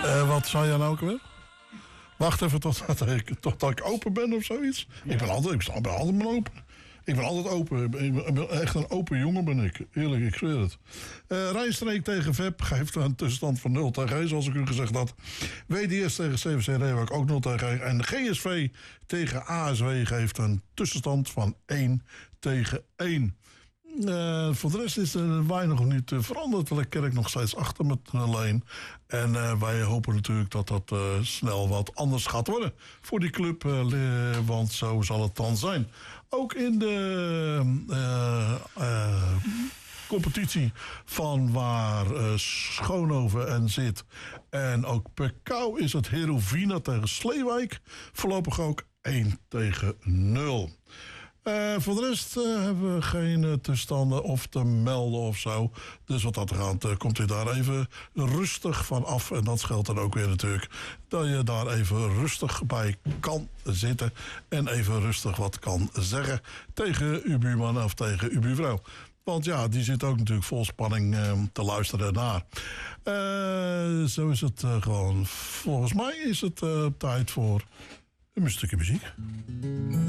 Wat zei jij nou ook weer? Wacht even totdat ik open ben of zoiets. Ja. Ik ben altijd open. Ik ben altijd open. Ik ben echt een open jongen ben ik. Eerlijk, ik zweer het. Rijnstreek tegen VEP geeft een tussenstand van 0-1, zoals ik u gezegd had. WDS tegen CVC Reewijk ook 0-1. En GSV tegen ASW geeft een tussenstand van 1-1. Voor de rest is er weinig of niet veranderd. De Kerk nog steeds achter met een lijn. En wij hopen natuurlijk dat dat snel wat anders gaat worden voor die club. Want zo zal het dan zijn. Ook in de competitie van waar Schoonhoven en zit. En ook Pekau is het Herovina tegen Sleewijk. Voorlopig ook 1-0. Voor de rest hebben we geen tussenstanden of te melden of zo. Dus wat dat gaat, komt u daar even rustig van af. En dat scheelt dan ook weer natuurlijk dat je daar even rustig bij kan zitten. En even rustig wat kan zeggen tegen uw buurman of tegen uw buurvrouw. Want ja, die zit ook natuurlijk vol spanning te luisteren naar. Zo is het gewoon. Volgens mij is het tijd voor een stukje muziek.